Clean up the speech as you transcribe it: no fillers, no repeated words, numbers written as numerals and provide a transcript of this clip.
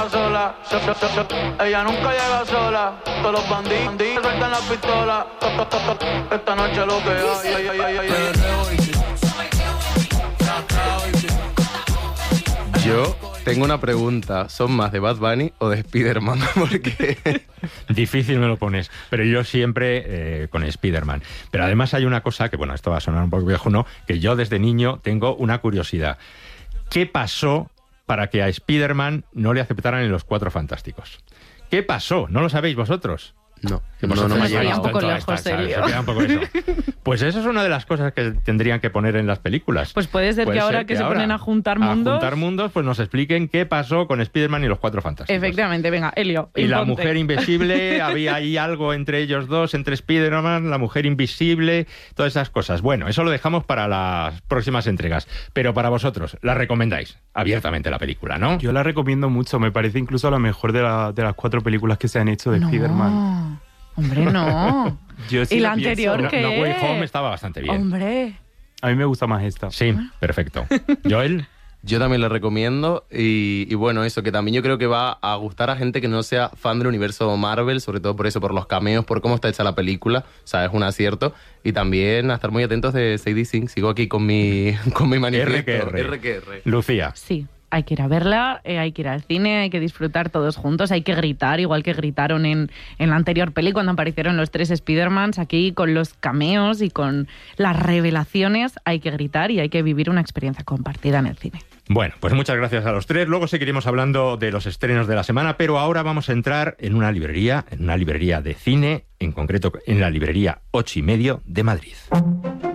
Sola, ella nunca llega sola. Todos los bandidos sueltan la pistola. Esta noche lo que hay. Yo tengo una pregunta. ¿Son más de Bad Bunny o de Spider-Man? Porque Difícil me lo pones, pero yo siempre con Spider-Man. Pero además hay una cosa que, bueno, esto va a sonar un poco viejo, ¿no? Que yo desde niño tengo una curiosidad. ¿Qué pasó para que a Spider-Man no le aceptaran en los Cuatro Fantásticos? ¿Qué pasó? ¿No lo sabéis vosotros? no, Que no vosotros me ha habéis llegado. visto un poco toda lejos, ¿sabes? Elio. Se queda un poco eso. Pues eso es una de las cosas que tendrían que poner en las películas. Pues puede ser que ahora que se ponen a juntar mundos, pues nos expliquen qué pasó con Spider-Man y los Cuatro Fantásticos. Efectivamente, venga, Elio. Y la imponte. mujer invisible, había ahí algo entre ellos dos, entre Spider-Man, la mujer invisible, todas esas cosas. Bueno, eso lo dejamos para las próximas entregas. Pero para vosotros, la recomendáis abiertamente la película, ¿no? Yo la recomiendo mucho, me parece incluso la mejor de las 4 películas que se han hecho de Spider-Man. Hombre, no. Yo sí ¿Y la pienso. anterior qué? No Way Home estaba bastante bien. Hombre. A mí me gusta más esta. Sí, perfecto. Joel. Yo también la recomiendo y bueno, eso, que también yo creo que va a gustar a gente que no sea fan del universo Marvel, sobre todo por eso, por los cameos, por cómo está hecha la película, o sea, es un acierto, y también a estar muy atentos de Sadie Sink. Sigo aquí con mi manifiesto. RQR. Lucía. Sí, hay que ir a verla, hay que ir al cine, hay que disfrutar todos juntos, hay que gritar, igual que gritaron en la anterior peli cuando aparecieron los 3 Spider-Mans. Aquí con los cameos y con las revelaciones hay que gritar y hay que vivir una experiencia compartida en el cine. Bueno, pues muchas gracias a los tres. Luego seguiremos hablando de los estrenos de la semana, pero ahora vamos a entrar en una librería de cine, en concreto en la librería 8 y medio de Madrid.